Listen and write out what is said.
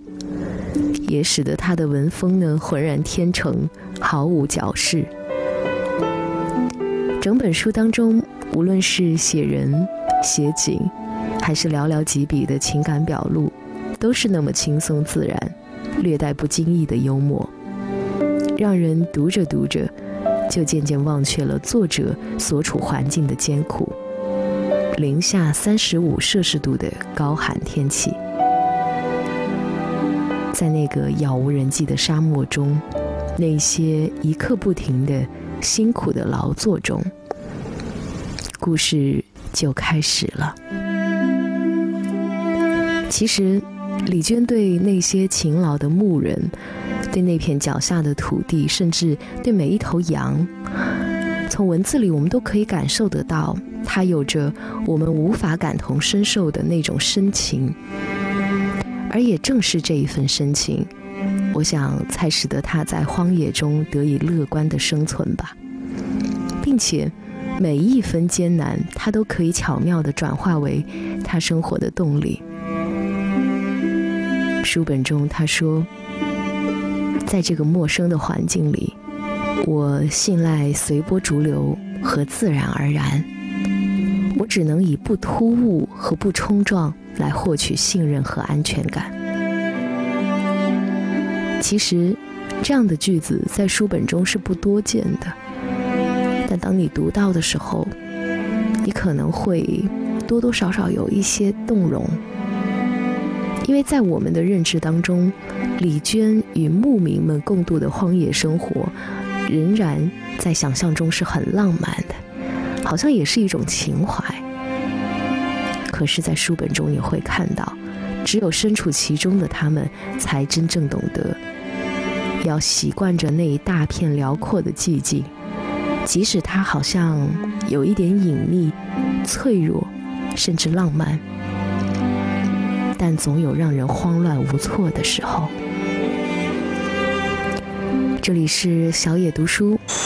也使得他的文风呢浑然天成，毫无矫饰。整本书当中，无论是写人、写景，还是寥寥几笔的情感表露，都是那么轻松自然，略带不经意的幽默，让人读着读着就渐渐忘却了作者所处环境的艰苦，零下35摄氏度的高寒天气，在那个杳无人迹的沙漠中，那些一刻不停的辛苦的劳作中，故事就开始了。其实李娟对那些勤劳的牧人，对那片脚下的土地，甚至对每一头羊，从文字里我们都可以感受得到，它有着我们无法感同身受的那种深情。而也正是这一份深情，我想才使得他在荒野中得以乐观的生存吧，并且每一分艰难，他都可以巧妙地转化为他生活的动力。书本中他说，在这个陌生的环境里，我信赖随波逐流和自然而然，我只能以不突兀和不冲撞来获取信任和安全感。其实这样的句子在书本中是不多见的，但当你读到的时候，你可能会多多少少有一些动容，因为在我们的认知当中，李娟与牧民们共度的荒野生活仍然在想象中是很浪漫的，好像也是一种情怀。可是在书本中也会看到，只有身处其中的他们才真正懂得要习惯着那一大片辽阔的寂静，即使它好像有一点隐秘、脆弱，甚至浪漫，但总有让人慌乱无措的时候。这里是小野读书，